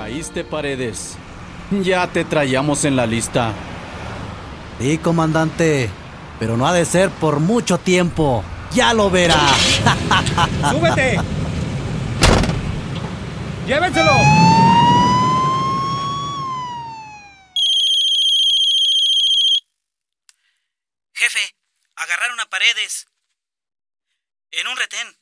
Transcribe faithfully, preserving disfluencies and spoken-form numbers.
Caíste, Paredes. Ya te traíamos en la lista. Sí, comandante, pero no ha de ser por mucho tiempo. ¡Ya lo verá! ¡Súbete! ¡Llévenselo! Jefe, agarraron a Paredes en un retén.